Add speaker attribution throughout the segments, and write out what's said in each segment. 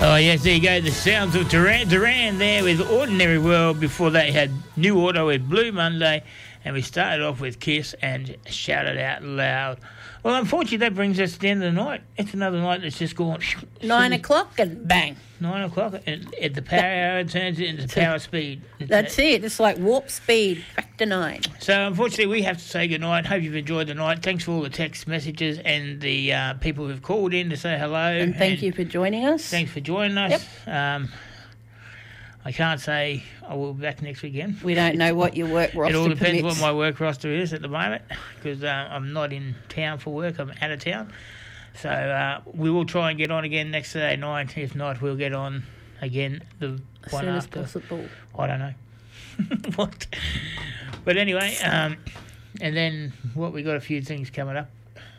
Speaker 1: Oh, yes, there you go. The sounds of Duran Duran there with Ordinary World. Before they had New Order with Blue Monday. And we started off with Kiss and Shout It Out Loud. Well, unfortunately, that brings us to the end of the night. It's another night that's just gone...
Speaker 2: 9 o'clock and bang.
Speaker 1: 9 o'clock, and at the power hour turns into power speed.
Speaker 2: That's it. It's like warp speed, back to 9.
Speaker 1: So, unfortunately, we have to say goodnight. Hope you've enjoyed the night. Thanks for all the text messages and the people who've called in to say hello.
Speaker 2: And thank you for joining us.
Speaker 1: Thanks for joining us.
Speaker 2: Yep.
Speaker 1: I can't say I will be back next weekend.
Speaker 2: We don't know what your work roster
Speaker 1: It all depends
Speaker 2: permits.
Speaker 1: what my work roster is at the moment, because I'm not in town for work. I'm out of town. So we will try and get on again next Saturday night. If not, we'll get on again the
Speaker 2: as
Speaker 1: one
Speaker 2: soon
Speaker 1: after.
Speaker 2: as possible.
Speaker 1: I don't know. What? But anyway, and then we got a few things coming up.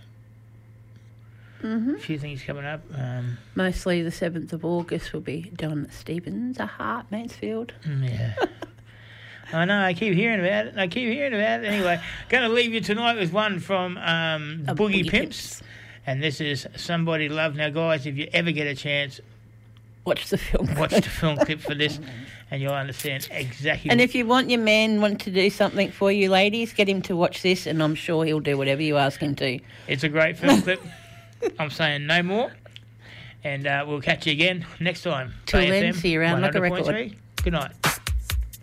Speaker 2: Mm-hmm.
Speaker 1: A few things coming up.
Speaker 2: Mostly the 7th of August will be Don Stevens, Mansfield.
Speaker 1: Yeah. I know, I keep hearing about it. Anyway, going to leave you tonight with one from Boogie Pimps. And this is Somebody Love. Now, guys, if you ever get a chance,
Speaker 2: watch the film
Speaker 1: clip for this, and you'll understand exactly.
Speaker 2: And if you want your man to do something for you, ladies, get him to watch this, and I'm sure he'll do whatever you ask him to.
Speaker 1: It's a great film clip. I'm saying no more. And we'll catch you again next time.
Speaker 2: Till then, see you around like a record.
Speaker 1: Good night.